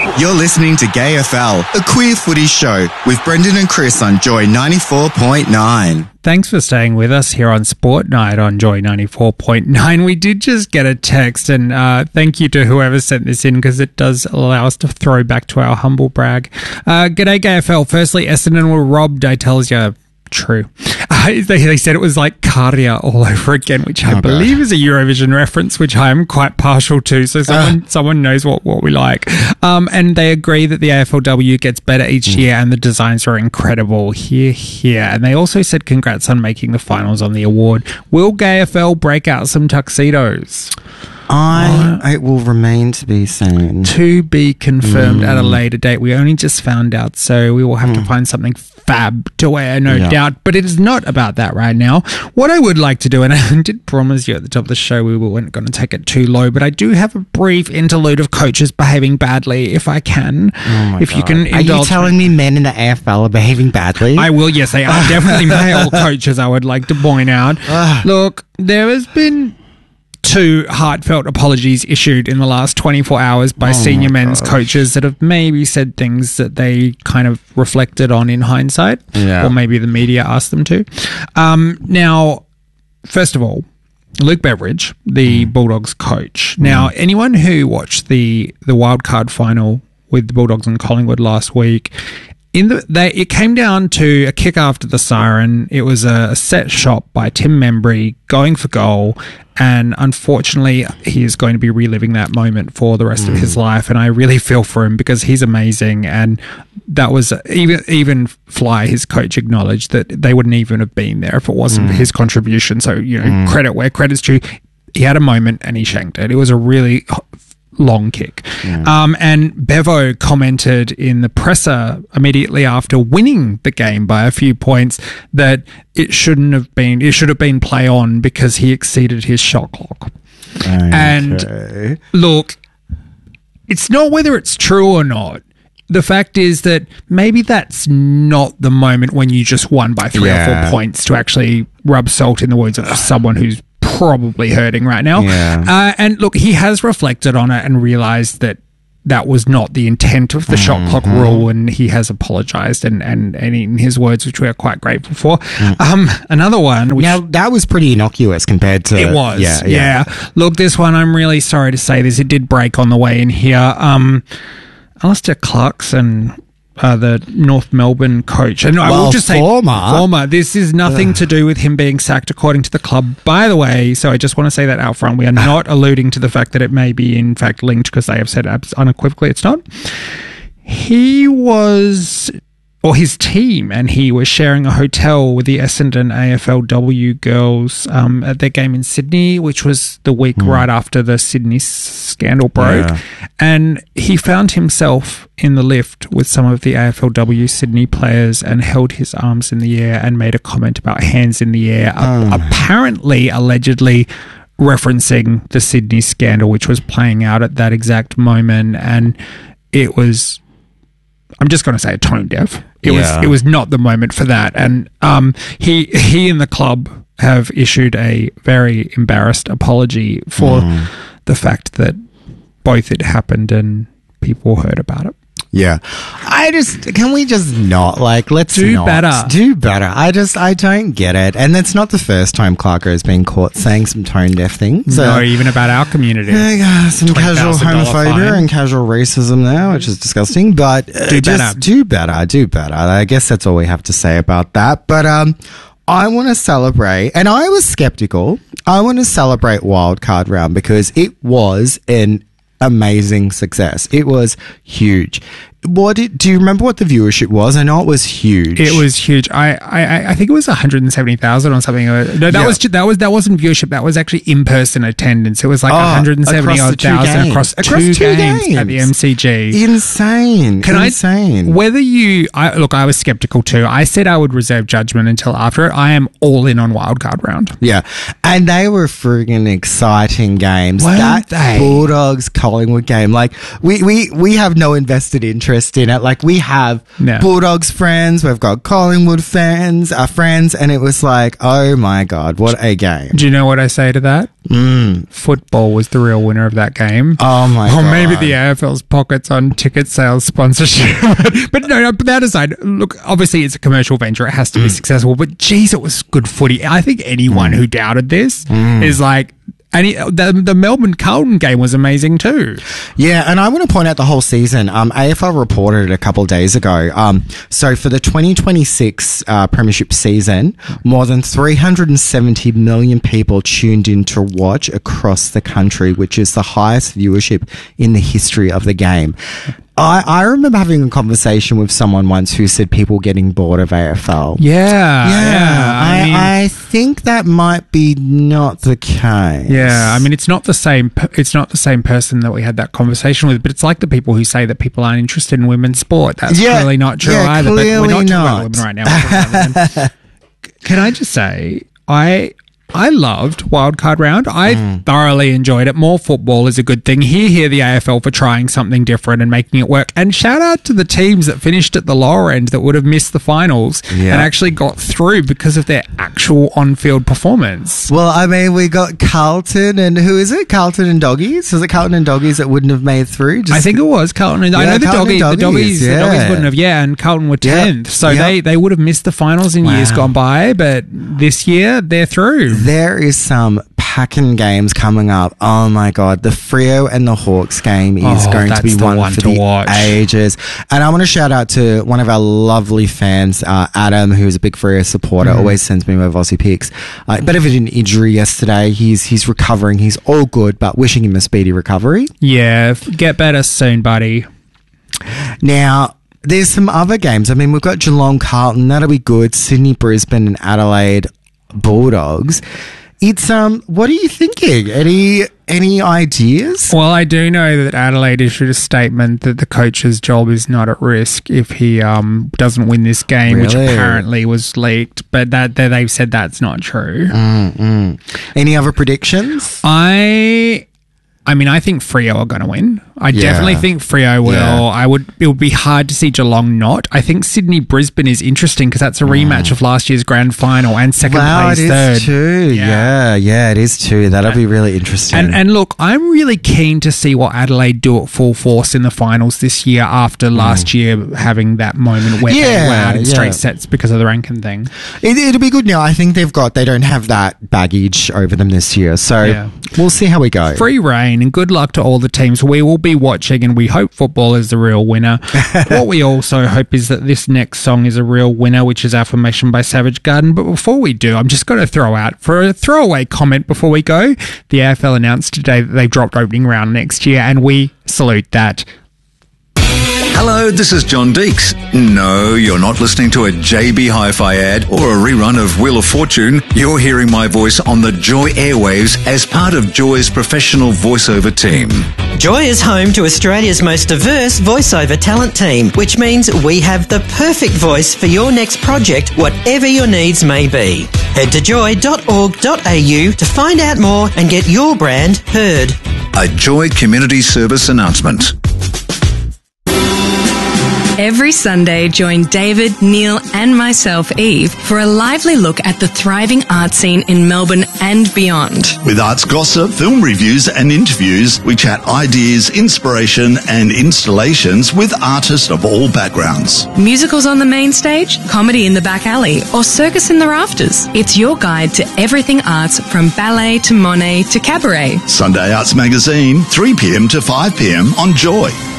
You're listening to Gay FL, a queer footy show with Brendan and Chris on Joy 94.9. Thanks for staying with us here on Sport Night on Joy 94.9. We did just get a text, and thank you to whoever sent this in because it does allow us to throw back to our humble brag. G'day, GayFL. Firstly, Essendon were robbed, I tells you. True. They said it was like Cardia all over again, which I believe is a Eurovision reference, which I am quite partial to. So someone knows what we like. And they agree that the AFLW gets better each year and the designs are incredible. Here. And they also said congrats on making the finals on the award. Will GayFL break out some tuxedos? It will remain to be seen. To be confirmed at a later date. We only just found out, so we will have to find something fab to wear, no doubt. But it is not about that right now. What I would like to do, and I did promise you at the top of the show we weren't going to take it too low, but I do have a brief interlude of coaches behaving badly, if I can. If you can indulge. Are you telling me men in the AFL are behaving badly? I will, yes. They are definitely male coaches, I would like to point out. Look, there has been 2 heartfelt apologies issued in the last 24 hours by senior men's coaches that have maybe said things that they kind of reflected on in hindsight, or maybe the media asked them to. Now, first of all, Luke Beveridge, the Bulldogs coach. Now, anyone who watched the wildcard final with the Bulldogs and Collingwood last week, it came down to a kick after the siren. It was a set shot by Tim Membry going for goal, and unfortunately he is going to be reliving that moment for the rest of his life, and I really feel for him because he's amazing. And that was even Fly, his coach, acknowledged that they wouldn't even have been there if it wasn't for his contribution. So credit where credit's due. He had a moment and he shanked it. It was a really long kick. And Bevo commented in the presser immediately after winning the game by a few points that it should have been play on because he exceeded his shot clock. And look, it's not whether it's true or not. The fact is that maybe that's not the moment when you just won by 3 or 4 points to actually rub salt in the wounds of someone who's probably hurting right now. And look, he has reflected on it and realized that that was not the intent of the shot clock rule, and he has apologized and in his words, which we are quite grateful for. Another one. Now, that was pretty innocuous compared to... It was. Yeah. Look, this one, I'm really sorry to say this. It did break on the way in here. Alistair Clarkson, the North Melbourne coach. And I will just say former. This is nothing to do with him being sacked according to the club, by the way. So I just want to say that out front. We are not alluding to the fact that it may be in fact linked, because they have said unequivocally it's not. He was, or his team, and he was sharing a hotel with the Essendon AFLW girls at their game in Sydney, which was the week right after the Sydney scandal broke. And he found himself in the lift with some of the AFLW Sydney players and held his arms in the air and made a comment about hands in the air, allegedly referencing the Sydney scandal, which was playing out at that exact moment. And it was, I'm just going to say, tone deaf. It was not the moment for that. And he and the club have issued a very embarrassed apology for the fact that both it happened and people heard about it. Yeah. Can we just not, let's do better. Do better. I don't get it. And it's not the first time Clarko has been caught saying some tone deaf things. No, even about our community. Some casual homophobia and casual racism there, which is disgusting. But do better. I guess that's all we have to say about that. But I want to celebrate, and I was skeptical. I want to celebrate Wildcard Round because it was an amazing success. It was huge. Do you remember what the viewership was? I know it was huge. It was huge. I think it was 170,000 or something. No, that wasn't viewership. That was actually in-person attendance. It was like 170,000 across two games at the MCG. Insane. I was skeptical too. I said I would reserve judgment until after it. I am all in on Wildcard Round. Yeah, and they were friggin' exciting games. Weren't they? Bulldogs Collingwood game, we have no invested interest interest in it. Like, we have Bulldogs friends, we've got Collingwood fans, and it was like, oh my God, what a game. Do you know what I say to that? Football was the real winner of that game. Oh my God. Or maybe the AFL's pockets on ticket sales sponsorship. But no, put that aside. Look, obviously it's a commercial venture. It has to be successful. But geez, it was good footy. I think anyone who doubted this is like, and the Melbourne Carlton game was amazing too. Yeah, and I want to point out the whole season. AFL reported it a couple of days ago. So for the 2026 Premiership season, more than 370 million people tuned in to watch across the country, which is the highest viewership in the history of the game. I remember having a conversation with someone once who said people getting bored of AFL. Yeah. I think that might be not the case. Yeah, I mean, it's not the same. It's not the same person that we had that conversation with. But it's like the people who say that people aren't interested in women's sport. That's really not true either. But we're not talking about women right now. Can I just say, I loved Wildcard Round. I thoroughly enjoyed it. More football is a good thing. Hear the AFL for trying something different and making it work. And shout out to the teams that finished at the lower end that would have missed the finals and actually got through because of their actual on-field performance. Well, I mean, we got Carlton and who is it? Carlton and Doggies? Was it Carlton and Doggies that wouldn't have made through? I think it was Carlton and I know the Doggies wouldn't have, and Carlton were 10th. So they would have missed the finals in years gone by, but this year they're through. There is some packing games coming up. Oh my God. The Freo and the Hawks game is going to be one for the ages. And I want to shout out to one of our lovely fans, Adam, who's a big Freo supporter, always sends me my Aussie picks. Bit of an injury yesterday. He's recovering. He's all good, but wishing him a speedy recovery. Yeah. Get better soon, buddy. Now, there's some other games. I mean, we've got Geelong, Carlton. That'll be good. Sydney, Brisbane and Adelaide Bulldogs. It's what are you thinking? Any ideas? Well, I do know that Adelaide issued a statement that the coach's job is not at risk if he doesn't win this game, which apparently was leaked. But that they've said that's not true. Any other predictions? I mean, I think Freo are going to win. I definitely think Freo will. Yeah. It would be hard to see Geelong not. I think Sydney-Brisbane is interesting because that's a rematch of last year's grand final and second place third. It is too. Yeah, it is too. That'll be really interesting. And look, I'm really keen to see what Adelaide do at full force in the finals this year after last year having that moment where they were out in straight sets because of the Rankin thing. It'll be good now. I think they don't have that baggage over them this year. So we'll see how we go. Free reign and good luck to all the teams. We will be watching and we hope football is the real winner. What we also hope is that this next song is a real winner, which is Affirmation by Savage Garden. But before we do, I'm just going to throw out for a throwaway comment before we go. The AFL announced today that they've dropped opening round next year and we salute that. Hello, this is John Deeks. No, you're not listening to a JB Hi-Fi ad or a rerun of Wheel of Fortune. You're hearing my voice on the Joy airwaves as part of Joy's professional voiceover team. Joy is home to Australia's most diverse voiceover talent team, which means we have the perfect voice for your next project, whatever your needs may be. Head to joy.org.au to find out more and get your brand heard. A Joy Community Service announcement. Every Sunday, join David, Neil and myself, Eve, for a lively look at the thriving art scene in Melbourne and beyond. With arts gossip, film reviews and interviews, we chat ideas, inspiration and installations with artists of all backgrounds. Musicals on the main stage, comedy in the back alley or circus in the rafters. It's your guide to everything arts from ballet to Monet to cabaret. Sunday Arts Magazine, 3 p.m. to 5 p.m. on Joy.